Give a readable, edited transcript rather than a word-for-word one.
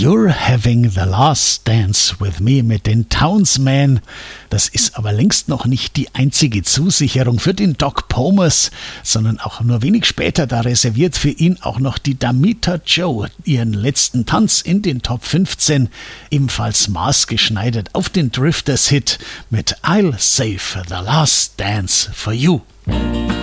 You're Having the Last Dance with Me mit den Townsmen. Das ist aber längst noch nicht die einzige Zusicherung für den Doc Pomus, sondern auch nur wenig später, da reserviert für ihn auch noch die Damita Jo ihren letzten Tanz in den Top 15, ebenfalls maßgeschneidert auf den Drifters-Hit mit I'll Save the Last Dance for You.